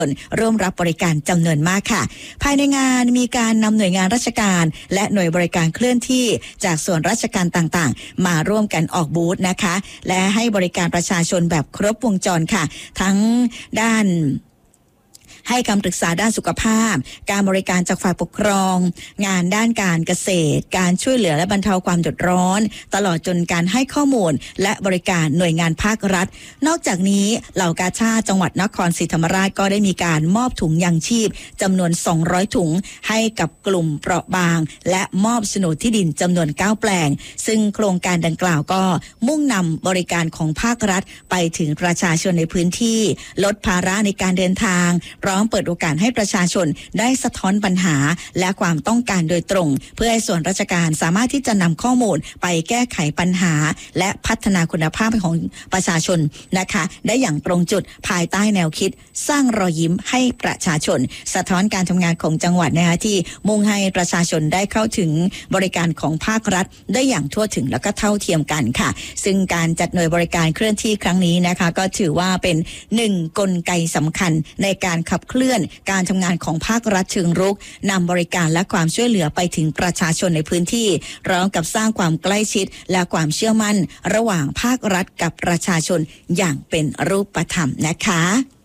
ร่วมรับบริการจำนวนมากค่ะภายในงานมีการนำหน่วยงานราชการและหน่วยบริการเคลื่อนที่จากส่วนราชการต่างๆมาร่วมกันออกบูธนะคะและให้บริการประชาชนแบบครบวงจรค่ะทั้งด้านให้คำปรึกษาด้านสุขภาพการบริการจากฝ่ายปกครองงานด้านการเกษตรการช่วยเหลือและบรรเทาความเดือดร้อนตลอดจนการให้ข้อมูลและบริการหน่วยงานภาครัฐนอกจากนี้เหล่ากาชาดจังหวัดนครศรีธรรมราชก็ได้มีการมอบถุงยังชีพจำนวน200ถุงให้กับกลุ่มเปราะบางและมอบโฉนดที่ดินจำนวน9แปลงซึ่งโครงการดังกล่าวก็มุ่งนำบริการของภาครัฐไปถึงประชาชนในพื้นที่ลดภาระในการเดินทางพร้อมเปิดโอกาสให้ประชาชนได้สะท้อนปัญหาและความต้องการโดยตรงเพื่อให้ส่วนราชการสามารถที่จะนำข้อมูลไปแก้ไขปัญหาและพัฒนาคุณภาพของประชาชนนะคะได้อย่างตรงจุดภายใต้แนวคิดสร้างรอยยิ้มให้ประชาชนสะท้อนการทำงานของจังหวัดนะคะที่มุ่งให้ประชาชนได้เข้าถึงบริการของภาครัฐได้อย่างทั่วถึงและก็เท่าเทียมกันค่ะซึ่งการจัดหน่วยบริการเคลื่อนที่ครั้งนี้นะคะก็ถือว่าเป็น1กลไกสำคัญในการขับเคลื่อนการทำงานของภาครัฐเชิงรุกนำบริการและความช่วยเหลือไปถึงประชาชนในพื้นที่พร้อมกับสร้างความใกล้ชิดและความเชื่อมั่นระหว่างภาครัฐกับประชาชนอย่างเป็นรูปธรรมนะคะ